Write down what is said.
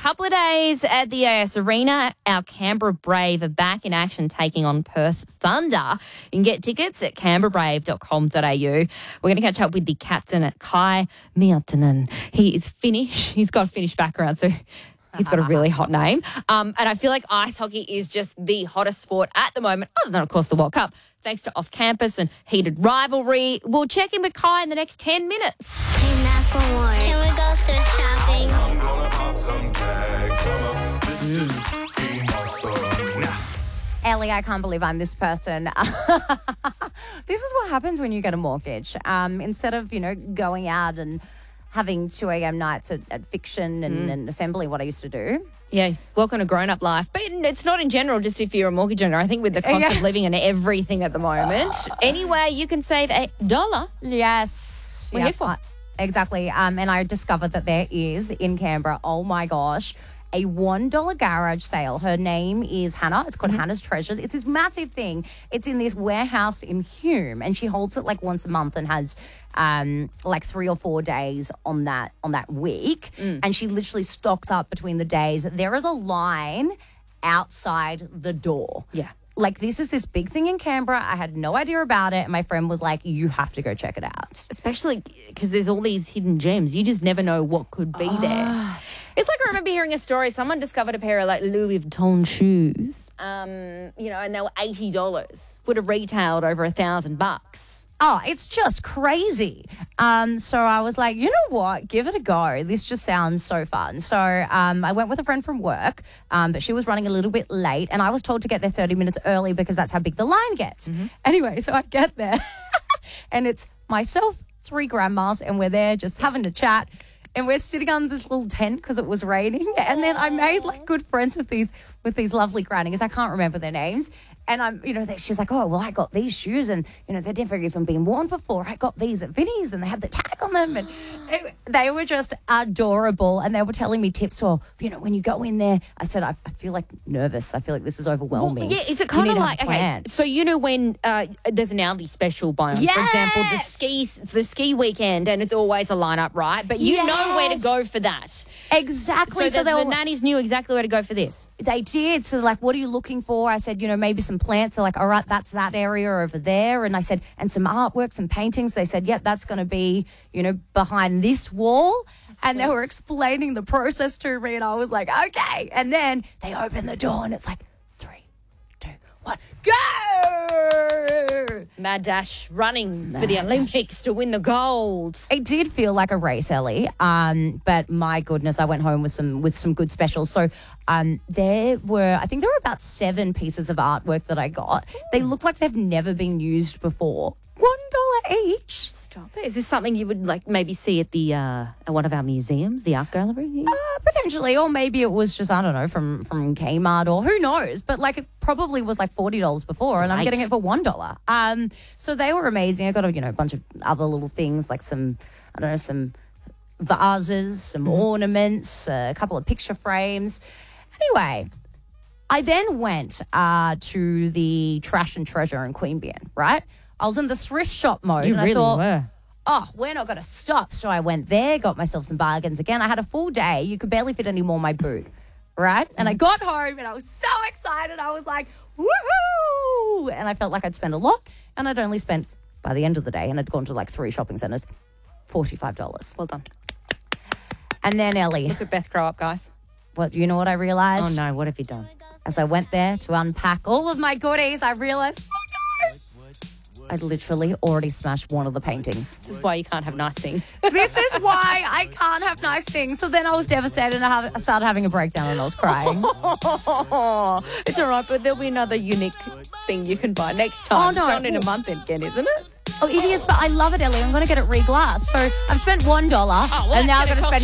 couple of days at the AS Arena. Our Canberra Brave are back in action taking on Perth Thunder. You can get tickets at canberrabrave.com.au. We're going to catch up with the captain at Kai Miettinen. He is Finnish. He's got a Finnish background, so he's got a really hot name. And I feel like ice hockey is just the hottest sport at the moment, other than, of course, the World Cup, thanks to off-campus and heated rivalry. We'll check in with Kai in the next 10 minutes. Hey, Matt, for more. Can we go thrift shopping? I'm gonna pop some tags. This is being awesome. Ellie, I can't believe I'm this person. This is what happens when you get a mortgage. Instead of, going out and having 2 a.m. nights at Fiction and Assembly, what I used to do. Yeah, welcome to grown-up life. But it's not in general, just if you're a mortgage owner. I think with the cost of living and everything at the moment. Anyway, you can save $1. Yes. We're here for. Exactly. And I discovered that there is in Canberra, oh my gosh, a $1 garage sale. Her name is Hannah. It's called Hannah's Treasures. It's this massive thing. It's in this warehouse in Hume, and she holds it like once a month and has like 3 or 4 days on that week. And she literally stocks up between the days. There is a line outside the door. Yeah. Like, this is this big thing in Canberra. I had no idea about it. And my friend was like, you have to go check it out. Especially because there's all these hidden gems. You just never know what could be there. It's like I remember hearing a story. Someone discovered a pair of like Louis Vuitton shoes, and they were $80. Would have retailed over $1,000. Oh, it's just crazy. So I was like, you know what? Give it a go. This just sounds so fun. So I went with a friend from work, but she was running a little bit late, and I was told to get there 30 minutes early because that's how big the line gets. Anyway, so I get there, and it's myself, 3 grandmas, and we're there just having a chat. And we're sitting on this little tent because it was raining. And then I made like good friends with these lovely grannies. I can't remember their names. And she's like, oh, well, I got these shoes and, they've never even been worn before. I got these at Vinnie's and they had the tag on them. And they were just adorable. And they were telling me tips. Or, when you go in there, I said, I feel like nervous. I feel like this is overwhelming. Well, yeah, is it kind of like, okay, so when there's an hourly special buy-on, for example, the ski weekend, and it's always a lineup, right? But you know where to go for that. Exactly. So the nannies knew exactly where to go for this. They did. So like, what are you looking for? I said, maybe some plants. They're like, all right, that's that area over there. And I said, and some artwork, some paintings. They said, yep, that's going to be, behind this wall. And they were explaining the process to me. And I was like, okay. And then they opened the door and it's like, 3, 2, 1, go! Mad dash running for the Olympics to win the gold. It did feel like a race, Ellie. But my goodness, I went home with some good specials. So there were about 7 pieces of artwork that I got. They look like they've never been used before. $1 each. Stop it. Is this something you would like maybe see at the at one of our museums, the art gallery? Potentially, or maybe it was just, I don't know, from Kmart, or who knows. But like, it probably was like $40 before, and I'm getting it for $1. So they were amazing. I got a bunch of other little things like some vases, some ornaments, a couple of picture frames. Anyway, I then went to the Trash and Treasure in Queanbeyan, right? I was in the thrift shop mode. You and really I thought, were. oh, we're not going to stop. So I went there, got myself some bargains again. I had a full day. You could barely fit any more in my boot, right? And I got home and I was so excited. I was like, woohoo! And I felt like I'd spend a lot. And I'd only spent, by the end of the day, and I'd gone to like 3 shopping centres, $45. Well done. And then, Ellie. Look at Beth grow up, guys. You know what I realised? Oh, no. What have you done? As I went there to unpack all of my goodies, I realised, oh, no! I'd literally already smashed one of the paintings. This is why you can't have nice things. This is why I can't have nice things. So then I was devastated and I started having a breakdown and I was crying. It's all right, but there'll be another unique thing you can buy next time. Oh, no. It's not in a month again, isn't it? Oh, it is, but I love it, Ellie. I'm going to get it re-glassed. So I've spent $1 and now I've got to spend